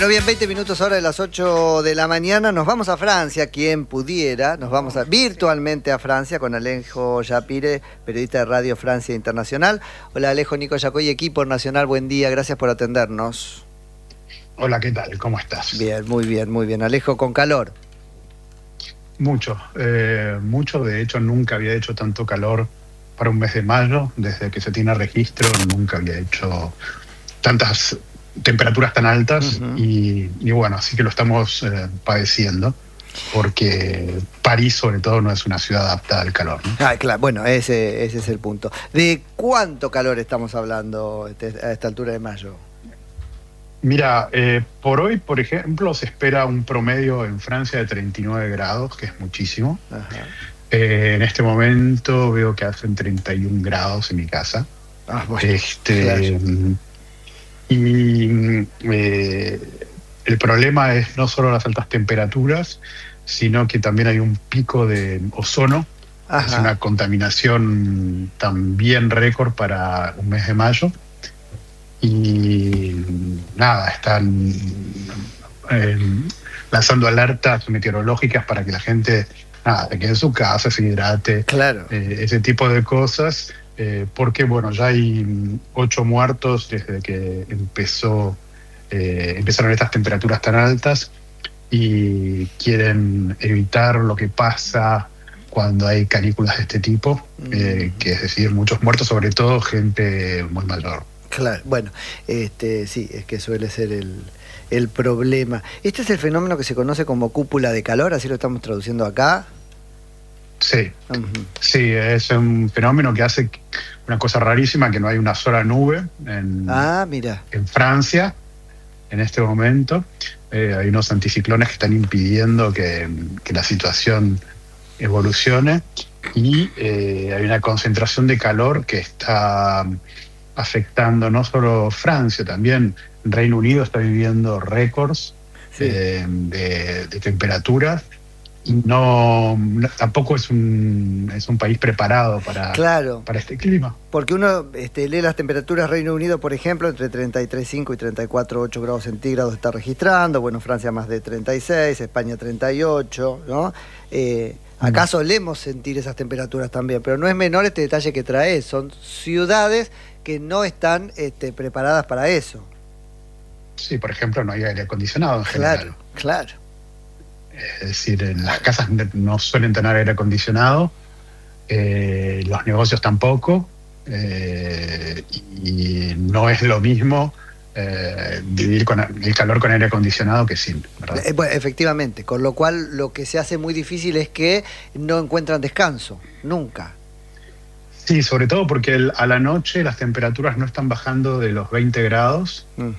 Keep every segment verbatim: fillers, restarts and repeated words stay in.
Bueno, bien, veinte minutos ahora de las ocho de la mañana. Nos vamos a Francia, quien pudiera. Nos vamos a, virtualmente a Francia con Alejo Yapire, periodista de Radio Francia Internacional. Hola Alejo, Nico Yacoy, equipo nacional, buen día, gracias por atendernos. Hola, ¿qué tal? ¿Cómo estás? Bien, muy bien, muy bien. Alejo, con calor. Mucho, eh, mucho. De hecho, nunca había hecho tanto calor para un mes de mayo. Desde que se tiene registro, nunca había hecho tantas temperaturas tan altas. Uh-huh. y, y bueno, así que lo estamos eh, padeciendo, porque París, sobre todo, no es una ciudad adaptada al calor, ¿no? Ah, claro, bueno, ese, ese es el punto. ¿De cuánto calor estamos hablando a esta altura de mayo? Mira, eh, por hoy, por ejemplo, se espera un promedio en Francia de treinta y nueve grados, que es muchísimo. Eh, en este momento veo que hacen treinta y un grados en mi casa. Ah, bueno, este, claro. Y eh, el problema es no solo las altas temperaturas, sino que también hay un pico de ozono. Ajá. Es una contaminación también récord para un mes de mayo. Y nada, están eh, lanzando alertas meteorológicas para que la gente nada, se quede en su casa, se hidrate, claro. eh, ese tipo de cosas, eh, porque bueno, ya hay ocho muertos desde que empezó eh, empezaron estas temperaturas tan altas, y quieren evitar lo que pasa cuando hay canículas de este tipo, mm. eh, que es decir, muchos muertos, sobre todo gente muy mayor. Claro, bueno, este, sí, es que suele ser el, el problema. Este es el fenómeno que se conoce como cúpula de calor, así lo estamos traduciendo acá. Sí, uh-huh. sí, es un fenómeno que hace una cosa rarísima, que no hay una sola nube en, ah, mira. en Francia en este momento. Eh, hay unos anticiclones que están impidiendo que, que la situación evolucione, y eh, hay una concentración de calor que está afectando no solo Francia, también Reino Unido está viviendo récords sí. eh, de, de temperaturas, y no, no tampoco es un es un país preparado para, claro, para este clima. Porque uno este, lee las temperaturas. Reino Unido, por ejemplo, entre treinta y tres coma cinco y treinta y cuatro coma ocho grados centígrados está registrando. Bueno, Francia más de treinta y seis, España treinta y ocho, ¿no? Eh, acá mm. solemos sentir esas temperaturas también, pero no es menor este detalle que trae. Son ciudades que no están este, preparadas para eso. Sí, por ejemplo, no hay aire acondicionado en general. Claro, claro. Es decir, en las casas no suelen tener aire acondicionado, eh, los negocios tampoco, eh, y no es lo mismo eh, vivir con el calor con aire acondicionado que sin, ¿verdad? Eh, bueno, efectivamente, con lo cual lo que se hace muy difícil es que no encuentran descanso, nunca. Sí, sobre todo porque el, a la noche las temperaturas no están bajando de los veinte grados, uh-huh.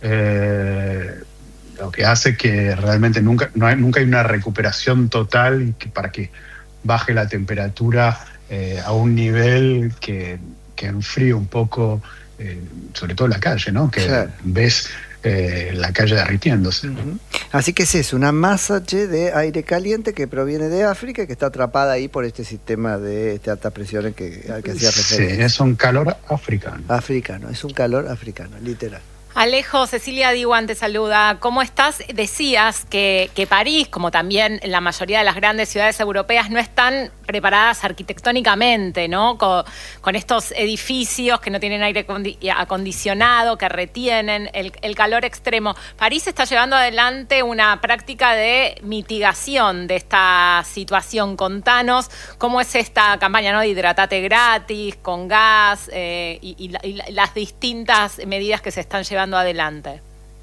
eh, lo que hace que realmente nunca, no hay, nunca hay una recuperación total, y que para que baje la temperatura eh, a un nivel que, que enfríe un poco, eh, sobre todo la calle, ¿no? Que claro. ves eh, la calle derritiéndose. Uh-huh. Así que es eso, una masa de aire caliente que proviene de África y que está atrapada ahí por este sistema de este alta presión que, al que hacía referencia. Sí, es un calor africano. Africano, es un calor africano, literal. Alejo, Cecilia Diwan te saluda. ¿Cómo estás? Decías que, que París, como también la mayoría de las grandes ciudades europeas, no están preparadas arquitectónicamente, ¿no? Con, con estos edificios que no tienen aire acondicionado, que retienen el, el calor extremo. París está llevando adelante una práctica de mitigación de esta situación. Contanos cómo es esta campaña, ¿no? De hidratate gratis, con gas, eh, y, y, y las distintas medidas que se están llevando adelante.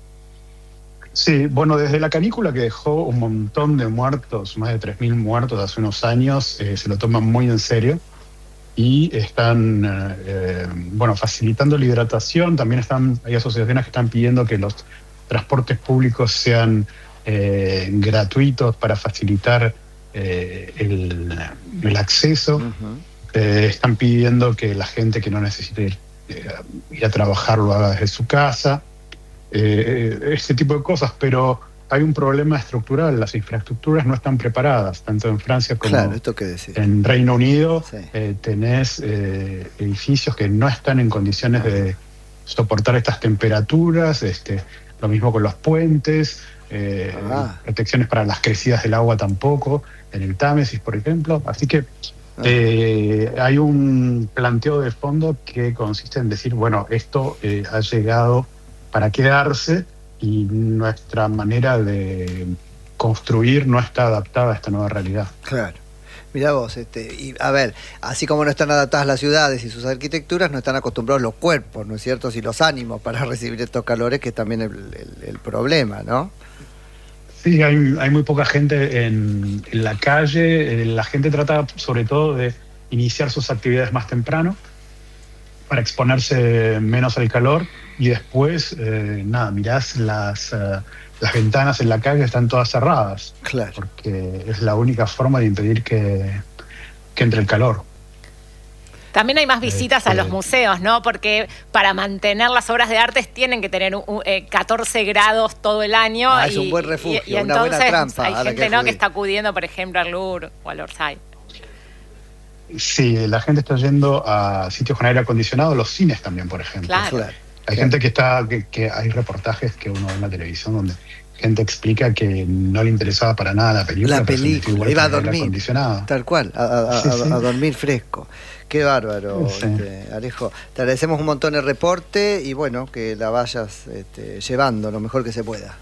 Sí, bueno, desde la canícula, que dejó un montón de muertos, más de tres mil muertos hace unos años, eh, se lo toman muy en serio, y están eh, bueno, facilitando la hidratación. También están, hay asociaciones que están pidiendo que los transportes públicos sean eh, gratuitos para facilitar eh, el, el acceso. Uh-huh. Eh, están pidiendo que la gente que no necesite ir ir a trabajar lo haga desde su casa, eh, este tipo de cosas, pero hay un problema estructural. Las infraestructuras no están preparadas, tanto en Francia como claro, esto que decir. en Reino Unido. Sí. eh, tenés eh, edificios que no están en condiciones de soportar estas temperaturas. Este, lo mismo con los puentes, eh, ah. protecciones para las crecidas del agua tampoco, en el Támesis, por ejemplo. Así que eh, hay un planteo de fondo que consiste en decir, bueno, esto eh, ha llegado para quedarse y nuestra manera de construir no está adaptada a esta nueva realidad. Claro. Mirá vos, este, y a ver, así como no están adaptadas las ciudades y sus arquitecturas, no están acostumbrados los cuerpos, ¿no es cierto? Y los ánimos para recibir estos calores, que es también el, el, el problema, ¿no? Sí, hay, hay muy poca gente en, en la calle. La gente trata sobre todo de iniciar sus actividades más temprano para exponerse menos al calor, y después, eh, nada, mirás las... Uh, las ventanas en la calle están todas cerradas. Claro. Porque es la única forma de impedir que, que entre el calor. También hay más visitas este... a los museos, ¿no? Porque para mantener las obras de arte tienen que tener un, eh, catorce grados todo el año. Ah, y, es un buen refugio, y, y una entonces buena trampa. Hay gente que, ¿no? que está acudiendo, por ejemplo, al Louvre o al Orsay. Sí, la gente está yendo a sitios con aire acondicionado, los cines también, por ejemplo. Claro. Claro. Hay gente que está, que, que hay reportajes que uno ve en la televisión donde gente explica que no le interesaba para nada la película. La película, iba a dormir, tal cual, a, a, sí, sí. a dormir fresco. Qué bárbaro, sí. este, Alejo. Te agradecemos un montón el reporte y bueno, que la vayas este, llevando lo mejor que se pueda.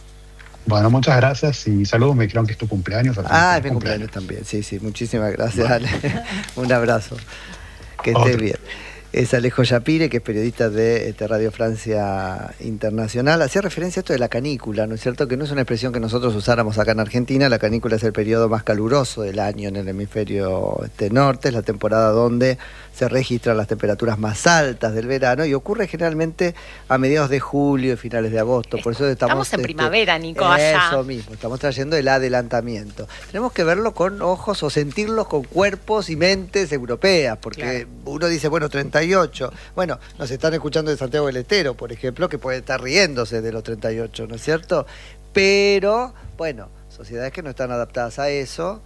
Bueno, muchas gracias y saludos. Me dijeron que es tu cumpleaños. Ah, es mi cumpleaños también. Sí, sí, muchísimas gracias, bueno. Ale. Un abrazo. Que estés Otro. bien. Es Alejo Yapire, que es periodista de este, Radio Francia Internacional. Hacía referencia a esto de la canícula, ¿no es cierto? Que no es una expresión que nosotros usáramos acá en Argentina. La canícula es el periodo más caluroso del año en el hemisferio este, norte. Es la temporada donde se registran las temperaturas más altas del verano y ocurre generalmente a mediados de julio y finales de agosto. Por eso estamos, estamos en este, primavera, Nico, eso allá. Eso mismo, estamos trayendo el adelantamiento. Tenemos que verlo con ojos o sentirlos con cuerpos y mentes europeas, porque claro. uno dice, bueno, treinta y ocho. Bueno, nos están escuchando de Santiago del Estero, por ejemplo, que puede estar riéndose de los treinta y ocho, ¿no es cierto? Pero, bueno, sociedades que no están adaptadas a eso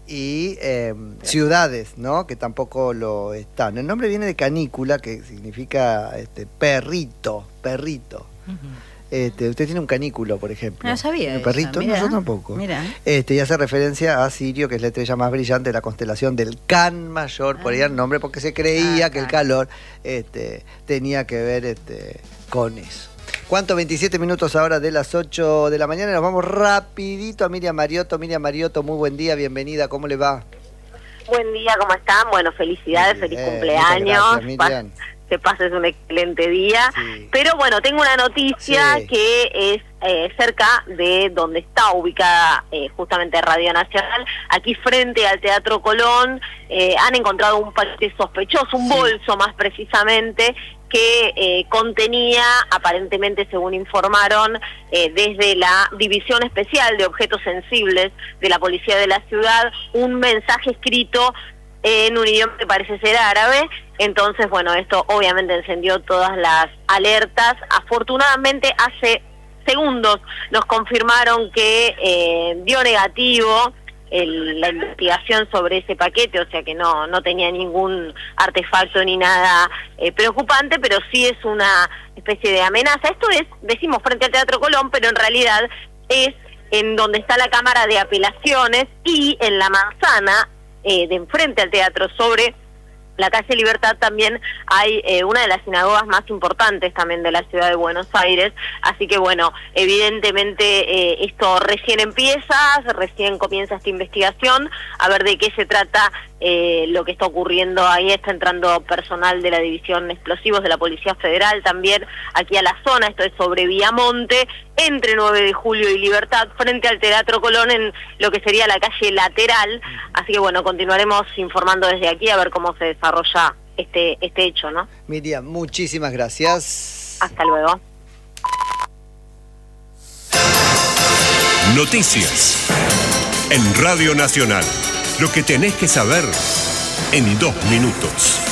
y eh, ciudades, ¿no? Que tampoco lo están. El nombre viene de canícula, que significa este, perrito, perrito. Uh-huh. Este, usted tiene un canículo, por ejemplo. No sabía. ¿Un perrito? Mirá, nosotros tampoco. Mirá. Este, y hace referencia a Sirio, que es la estrella más brillante de la constelación del Can Mayor, ah. por ahí el nombre, porque se creía ah, que el calor este, tenía que ver este, con eso. ¿Cuánto? veintisiete minutos ahora de las ocho de la mañana. Nos vamos rapidito a Miriam Mariotto. Miriam Mariotto, muy buen día, bienvenida. ¿Cómo le va? Buen día, ¿cómo están? Bueno, felicidades, feliz eh, cumpleaños. Gracias, que pases un excelente día. Sí. Pero bueno, tengo una noticia sí. que es eh, cerca de donde está ubicada eh, justamente Radio Nacional. Aquí frente al Teatro Colón eh, han encontrado un paquete sospechoso, un sí. bolso más precisamente, que eh, contenía, aparentemente según informaron, eh, desde la División Especial de Objetos Sensibles de la Policía de la Ciudad, un mensaje escrito en un idioma que parece ser árabe. Entonces, bueno, esto obviamente encendió todas las alertas. Afortunadamente, hace segundos nos confirmaron que eh, dio negativo el, la investigación sobre ese paquete, o sea que no, no tenía ningún artefacto ni nada eh, preocupante, pero sí es una especie de amenaza. Esto es, decimos, frente al Teatro Colón, pero en realidad es en donde está la Cámara de Apelaciones y en la manzana Eh, de enfrente al teatro, sobre la calle Libertad, también hay eh, una de las sinagogas más importantes también de la ciudad de Buenos Aires. Así que bueno, evidentemente eh, esto recién empieza, recién comienza esta investigación, a ver de qué se trata eh, lo que está ocurriendo ahí. Está entrando personal de la División de Explosivos de la Policía Federal también aquí a la zona. Esto es sobre Viamonte, entre nueve de julio y Libertad, frente al Teatro Colón, en lo que sería la calle lateral. Así que bueno, continuaremos informando desde aquí a ver cómo se desarrolla este, este hecho, ¿no? Miriam, muchísimas gracias. Hasta luego. Noticias en Radio Nacional. Lo que tenés que saber en dos minutos.